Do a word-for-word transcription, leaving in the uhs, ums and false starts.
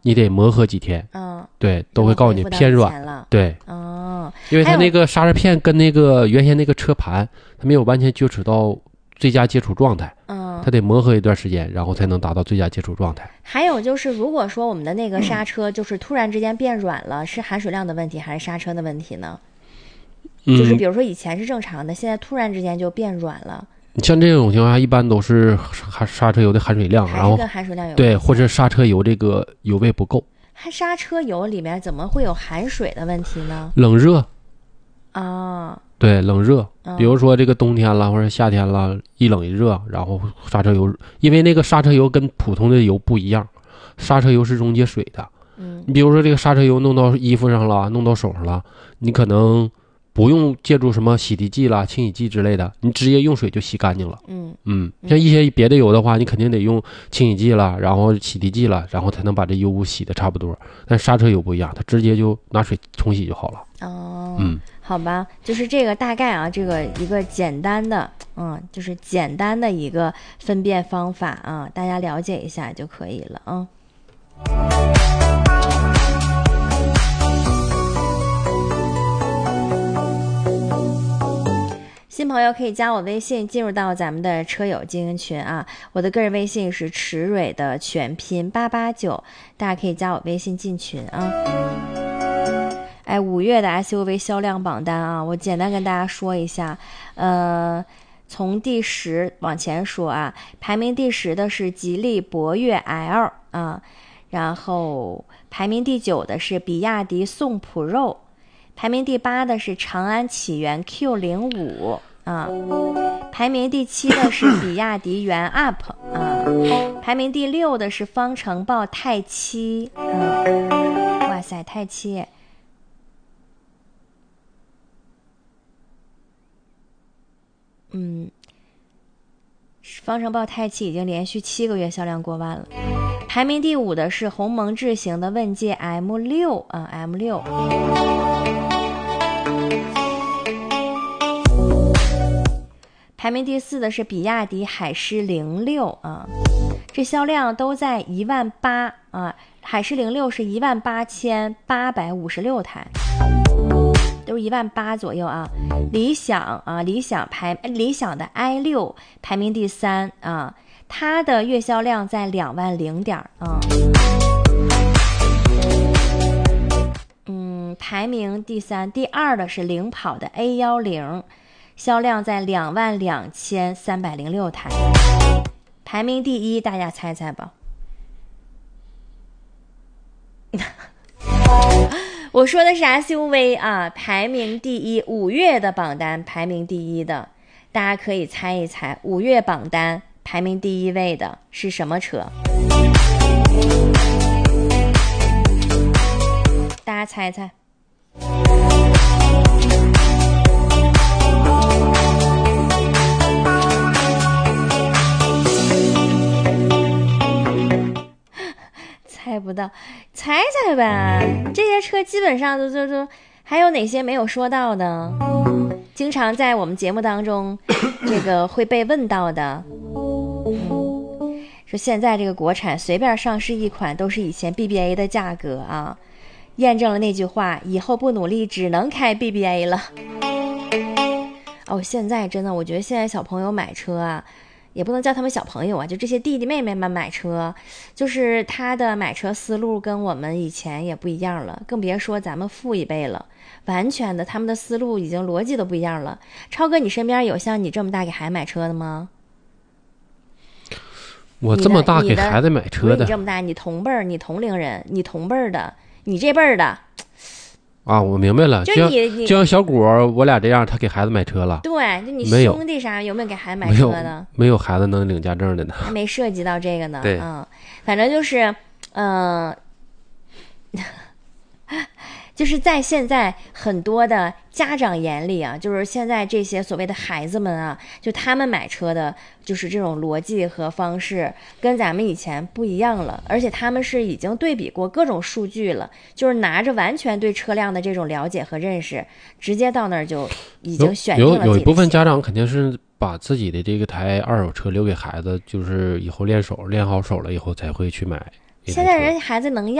你得磨合几天。 嗯， 对，都会告诉你偏软了。 对， 哦， 因为它那个刹车片跟那个原先那个车盘，它没有完全接触到最佳接触状态。 嗯， 它得磨合一段时间，然后才能达到最佳接触状态。 还有就是，如果说我们的那个刹车就是突然之间变软了，是含水量的问题还是刹车的问题呢？ 嗯、 就是比如说以前是正常的，现在突然之间就变软了。 像这种情况下，一般都是刹刹车油的含水量，然后跟含水量有对，或者刹车油这个油位不够。 还刹车油里面怎么会有含水的问题呢？ 冷热啊。 对，冷热，比如说这个冬天了或者夏天了，一冷一热，然后刹车油，因为那个刹车油跟普通的油不一样，刹车油是溶解水的。 嗯， 你比如说这个刹车油弄到衣服上了，弄到手上了，你可能不用借助什么洗涤剂啦、清洗剂之类的，你直接用水就洗干净了。 嗯嗯，像一些别的油的话，你肯定得用清洗剂啦，然后洗涤剂啦，然后才能把这油污洗的差不多。但刹车油不一样，它直接就拿水冲洗就好了。 哦， 嗯。 好吧，就是这个大概啊，这个一个简单的，嗯，就是简单的一个分辨方法啊，大家了解一下就可以了啊。新朋友可以加我微信，进入到咱们的车友精英群啊。我的个人微信是池蕊的全拼八八九，大家可以加我微信进群啊。哎，五月的 S U V 销量榜单啊，我简单跟大家说一下。呃，从第十往前说啊，排名第十的是吉利博越 L 啊，然后排名第九的是比亚迪宋 Pro， 排名第八的是长安启源 Q 零五啊，排名第七的是比亚迪元 Up 啊，排名第六的是方程豹太七，嗯，哇塞，太七。嗯，方程豹太七已经连续七个月销量过万了。排名第五的是鸿蒙智行的问界 M 六啊 M 六。排名第四的是比亚迪海狮零六啊，这销量都在一万八啊，海狮零六是一万八千八百五十六台。都是一万八左右啊。理想啊，理想排理想的 i 六排名第三啊，它的月销量在两万零点啊。嗯，排名第三，第二的是领跑的 A 一零，销量在两万两千三百零六台。排名第一，大家猜猜吧。我说的是 S U V 啊，排名第一，五月的榜单排名第一的，大家可以猜一猜，五月榜单排名第一位的是什么车？大家猜猜。猜不到，猜猜呗。这些车基本上都都都，还有哪些没有说到的？经常在我们节目当中，这个会被问到的。嗯，说现在这个国产随便上市一款都是以前 B B A 的价格啊，验证了那句话：以后不努力只能开 B B A 了。哦，现在真的，我觉得现在小朋友买车啊。也不能叫他们小朋友啊，就这些弟弟妹妹们买车，就是他的买车思路跟我们以前也不一样了，更别说咱们父一辈了，完全的他们的思路已经逻辑都不一样了。超哥，你身边有像你这么大给孩子买车的吗？ 我这么大给孩子买车的， 你这么大，你同辈儿，你同龄人，你同辈儿的，你这辈儿的。 啊，我明白了， 就你就像小果我俩这样，他给孩子买车了。 对，就你兄弟啥有没有给孩子买车的？ 没有孩子能领家证的呢， 还没涉及到这个呢。 对， 嗯，反正就是，嗯、呃，就是在现在很多的家长眼里啊，就是现在这些所谓的孩子们啊，就他们买车的，就是这种逻辑和方式跟咱们以前不一样了，而且他们是已经对比过各种数据了，就是拿着完全对车辆的这种了解和认识，直接到那儿就已经选定了自己的。 有有一部分家长肯定是把自己的这个台二手车留给孩子，就是以后练手练好手了以后才会去买。 现在人孩子能要